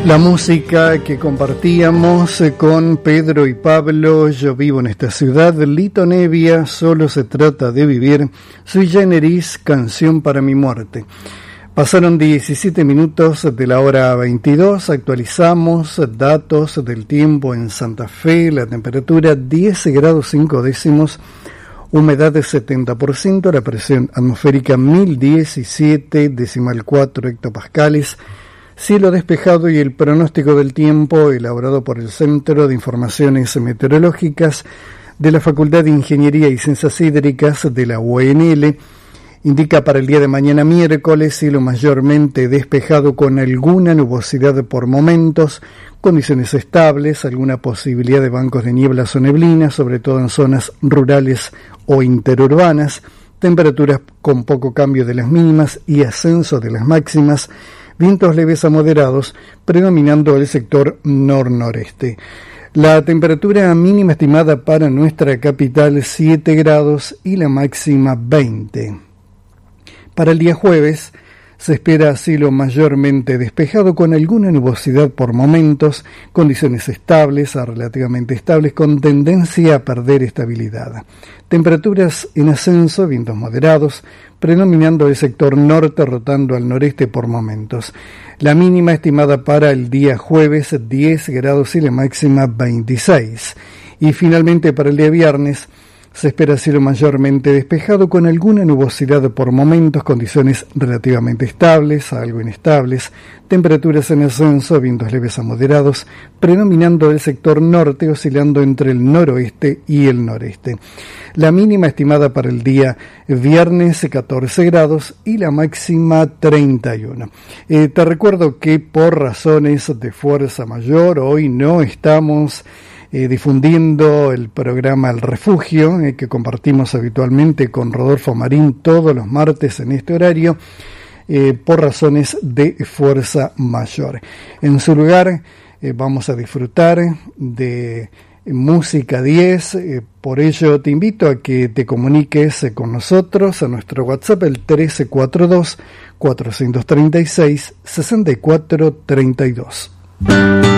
La música que compartíamos con Pedro y Pablo, Yo vivo en esta ciudad, Lito Nevia, Solo se trata de vivir, Sui Generis, Canción para mi muerte. Pasaron 17 minutos de la hora 22, actualizamos datos del tiempo en Santa Fe, la temperatura 10 grados 5 décimos, humedad de 70%, la presión atmosférica 1017,4 hectopascales, cielo despejado y el pronóstico del tiempo elaborado por el Centro de Informaciones Meteorológicas de la Facultad de Ingeniería y Ciencias Hídricas de la UNL indica para el día de mañana miércoles cielo mayormente despejado con alguna nubosidad por momentos, condiciones estables, alguna posibilidad de bancos de nieblas o neblinas, sobre todo en zonas rurales o interurbanas, temperaturas con poco cambio de las mínimas y ascenso de las máximas, vientos leves a moderados, predominando el sector nor-noreste. La temperatura mínima estimada para nuestra capital 7 grados y la máxima 20. Para el día jueves se espera cielo mayormente despejado con alguna nubosidad por momentos, condiciones estables a relativamente estables con tendencia a perder estabilidad. Temperaturas en ascenso, vientos moderados, predominando el sector norte, rotando al noreste por momentos. La mínima estimada para el día jueves 10 grados y la máxima 26. Y finalmente para el día viernes se espera cielo mayormente despejado con alguna nubosidad por momentos, condiciones relativamente estables a algo inestables, temperaturas en ascenso, vientos leves a moderados, predominando el sector norte, oscilando entre el noroeste y el noreste. La mínima estimada para el día viernes 14 grados y la máxima 31. Te recuerdo que por razones de fuerza mayor hoy no estamos difundiendo el programa El Refugio, que compartimos habitualmente con Rodolfo Marín todos los martes en este horario, por razones de fuerza mayor. En su lugar vamos a disfrutar de Música 10, por ello te invito a que te comuniques con nosotros a nuestro WhatsApp el 1342 436 6432.